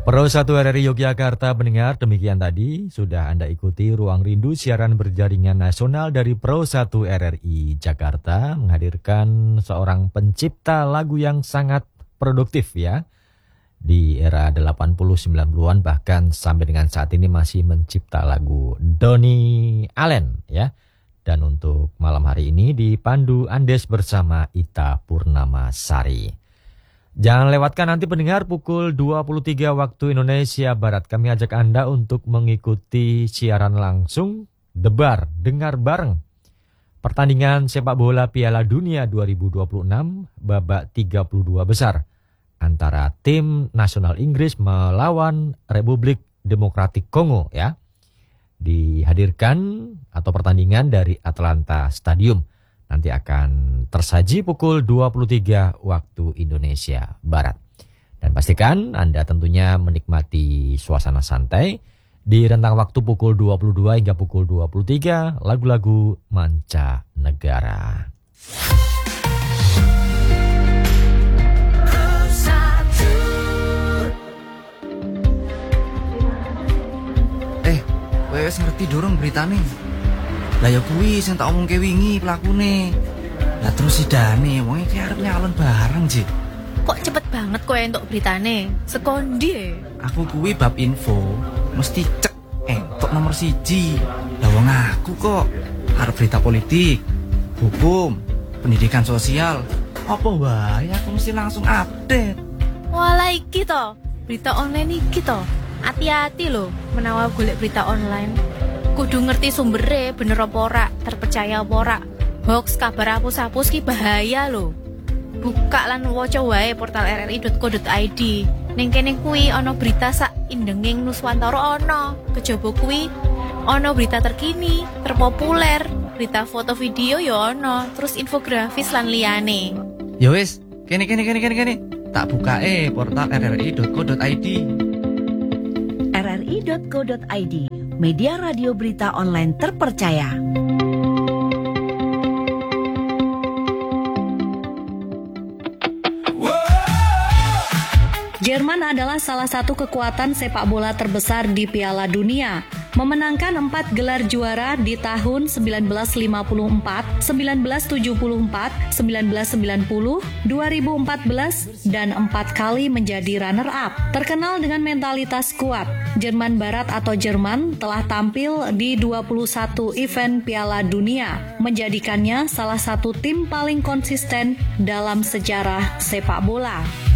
Pro 1 RRI Yogyakarta pendengar, demikian tadi sudah Anda ikuti Ruang Rindu siaran berjaringan nasional dari Pro 1 RRI Jakarta menghadirkan seorang pencipta lagu yang sangat produktif ya. Di era 80-90-an bahkan sampai dengan saat ini masih mencipta lagu Donny Allen ya. Dan untuk malam hari ini dipandu Andes bersama Ita Purnamasari. Jangan lewatkan nanti pendengar pukul 23 waktu Indonesia Barat. Kami ajak Anda untuk mengikuti siaran langsung Debar, dengar bareng. Pertandingan sepak bola Piala Dunia 2026 babak 32 besar. Antara tim nasional Inggris melawan Republik Demokratik Kongo ya. Dihadirkan atau pertandingan dari Atlanta Stadium. Nanti akan tersaji pukul 23 waktu Indonesia Barat. Dan pastikan Anda tentunya menikmati suasana santai di rentang waktu pukul 22 hingga pukul 23 lagu-lagu mancanegara. Wes ngerti dorong beritane. Lah ya kuwi sing tak omongke wingi pelakune. Lah terus sidane wong iki arep nyalon bareng, Ji. Kok cepet banget kowe entuk beritane? Sekondi. Aku kuwi bab info mesti cek entuk nomor 1. Lah wong aku kok arep berita politik, hukum, pendidikan sosial. Apa wae aku mesti langsung update. Walah iki to, berita online iki to. Hati-hati loh menawa golek berita online. Kudu ngerti sumbere bener apa ora, terpercaya apa ora. Hoax kabar hapus-hapus ki bahaya loh. Buka lan waca wae portal rri.co.id. Ning kene kuwi ana berita sak indenging Nuswantara ana. Kejaba kuwi ana berita terkini, terpopuler, berita foto video ya ana, terus infografis lan liyane. Ya wis, kene. Tak bukae portal rri.co.id. rri.co.id, media radio berita online terpercaya. Jerman adalah salah satu kekuatan sepak bola terbesar di Piala Dunia, memenangkan 4 gelar juara di tahun 1954, 1974, 1990, 2014, dan 4 kali menjadi runner-up. Terkenal dengan mentalitas kuat, Jerman Barat atau Jerman telah tampil di 21 event Piala Dunia, menjadikannya salah satu tim paling konsisten dalam sejarah sepak bola.